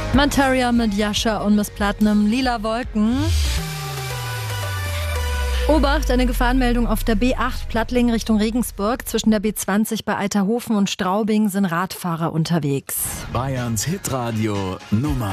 Materia mit Jascha und Miss Platinum, Lila Wolken. Obacht, eine Gefahrenmeldung auf der B8 Plattling Richtung Regensburg. Zwischen der B20 bei Eiterhofen und Straubing sind Radfahrer unterwegs. Bayerns Hitradio Nummer